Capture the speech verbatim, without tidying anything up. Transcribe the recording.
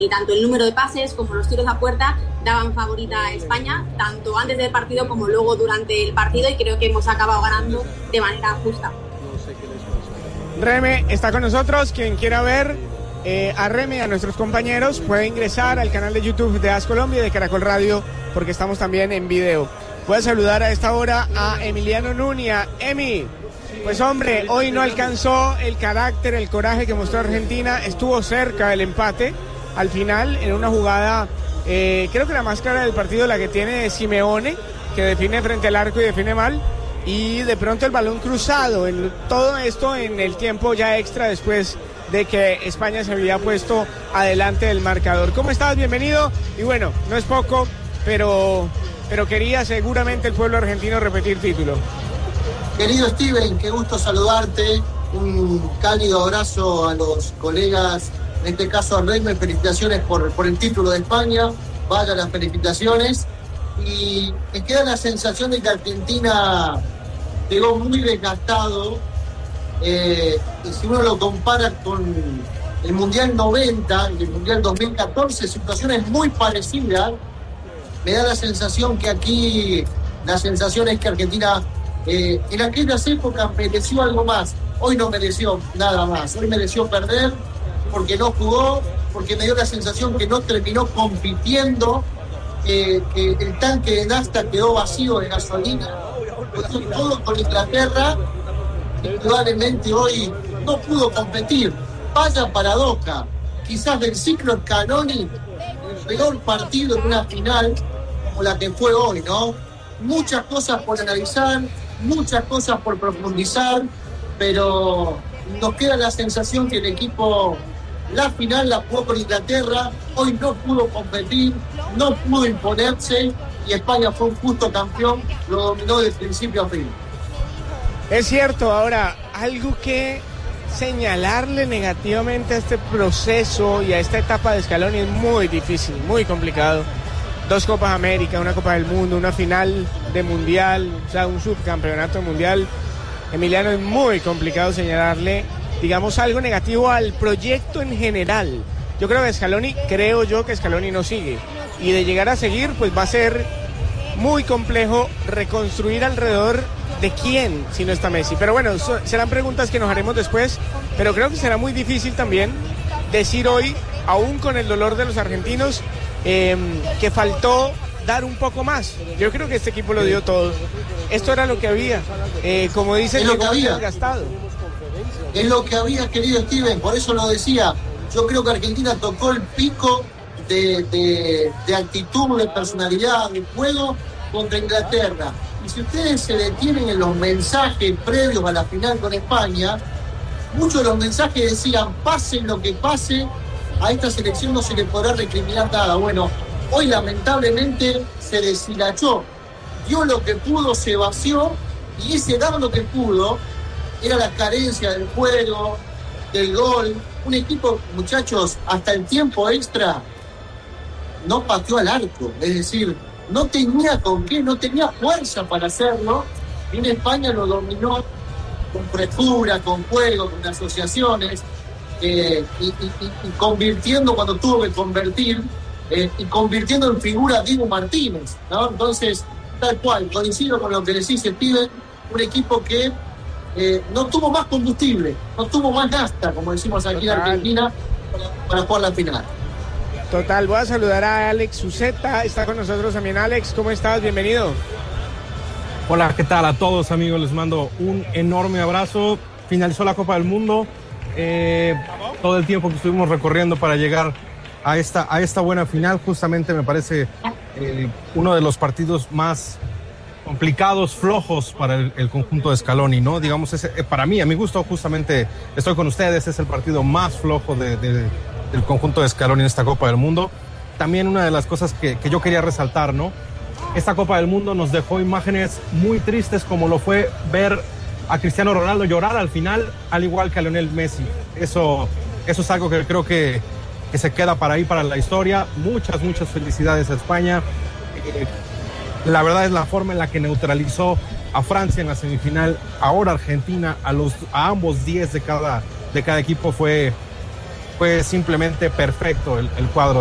y tanto el número de pases como los tiros a puerta daban favorita a España, tanto antes del partido como luego durante el partido, y creo que hemos acabado ganando de manera justa. Reme está con nosotros. Quien quiera ver eh, a Reme y a nuestros compañeros puede ingresar al canal de YouTube de AS Colombia y de Caracol Radio, porque estamos también en video. Puede saludar a esta hora a Emiliano Nuña. Emi, pues hombre, hoy no alcanzó el carácter, el coraje que mostró Argentina. Estuvo cerca del empate al final en una jugada, eh, creo que la más clara del partido, la que tiene Simeone, que define frente al arco y define mal. Y de pronto el balón cruzado, en todo esto en el tiempo ya extra, después de que España se había puesto adelante del marcador. ¿Cómo estás? Bienvenido. Y bueno, no es poco, pero, pero quería seguramente el pueblo argentino repetir título. Querido Steven, qué gusto saludarte. Un cálido abrazo a los colegas, en este caso a Reyme. Felicitaciones por, por el título de España. Vaya las felicitaciones. Y me queda la sensación de que Argentina llegó muy desgastado, eh, y si uno lo compara con el Mundial noventa y el Mundial dos mil catorce, situaciones muy parecidas. Me da la sensación que aquí, la sensación es que Argentina eh, en aquellas épocas mereció algo más. Hoy no mereció nada más, hoy mereció perder porque no jugó, porque me dio la sensación que no terminó compitiendo. Eh, que el tanque de nafta quedó vacío de gasolina, todo con Inglaterra. Indudablemente hoy no pudo competir. Vaya paradoja, quizás del ciclo Scaloni, el peor partido en una final como la que fue hoy, ¿no? Muchas cosas por analizar, muchas cosas por profundizar, pero nos queda la sensación que el equipo, la final la jugó con Inglaterra, hoy no pudo competir, no pudo imponerse, y España fue un justo campeón, lo dominó de principio a fin. Es cierto. Ahora, algo que señalarle negativamente a este proceso y a esta etapa de Scaloni es muy difícil, muy complicado. Dos Copas América, una Copa del Mundo, una final de Mundial, o sea, un subcampeonato mundial. Emiliano, es muy complicado señalarle, digamos, algo negativo al proyecto en general. Yo creo que Scaloni, creo yo que Scaloni no sigue. Y de llegar a seguir, pues va a ser muy complejo reconstruir alrededor de quién si no está Messi. Pero bueno, so, serán preguntas que nos haremos después. Pero creo que será muy difícil también decir hoy, aún con el dolor de los argentinos, eh, que faltó dar un poco más. Yo creo que este equipo lo dio todo. Esto era lo que había. Eh, como dicen, es lo que había. Desgastado. Es lo que había, querido Steven, por eso lo decía. Yo creo que Argentina tocó el pico de, de, de actitud, de personalidad, de juego contra Inglaterra. Y si ustedes se detienen en los mensajes previos a la final con España, muchos de los mensajes decían: pase lo que pase, a esta selección no se le podrá recriminar nada. Bueno, hoy lamentablemente se deshilachó, dio lo que pudo, se vació, y ese dar lo que pudo era la carencia del juego, del gol. Un equipo, muchachos, hasta el tiempo extra no pateó al arco, es decir, no tenía con qué, no tenía fuerza para hacerlo. Y en España lo dominó con frescura, con juego, con asociaciones, eh, y, y, y convirtiendo cuando tuvo que convertir, eh, y convirtiendo en figura a Diego Martínez, ¿no? Entonces, tal cual, coincido con lo que decís, Steven, un equipo que Eh, no tuvo más combustible, no tuvo más gasta, como decimos aquí en Argentina, para, para jugar la final. Total, voy a saludar a Alex Uceta, está con nosotros también. Alex, ¿cómo estás? Bienvenido. Hola, ¿qué tal a todos, amigos? Les mando un enorme abrazo. Finalizó la Copa del Mundo, eh, todo el tiempo que estuvimos recorriendo para llegar a esta, a esta buena final, justamente me parece eh, uno de los partidos más complicados, flojos para el, el conjunto de Scaloni, ¿no? Digamos, ese, para mí, a mi gusto, justamente estoy con ustedes, es el partido más flojo de, de, del conjunto de Scaloni en esta Copa del Mundo. También una de las cosas que, que yo quería resaltar, ¿no? Esta Copa del Mundo nos dejó imágenes muy tristes, como lo fue ver a Cristiano Ronaldo llorar al final, al igual que a Lionel Messi. Eso, eso es algo que creo que, que se queda para ahí, para la historia. Muchas, muchas felicidades a España. Eh, La verdad es la forma en la que neutralizó a Francia en la semifinal. Ahora Argentina, a los a ambos diez de cada, de cada equipo fue fue simplemente perfecto el, el cuadro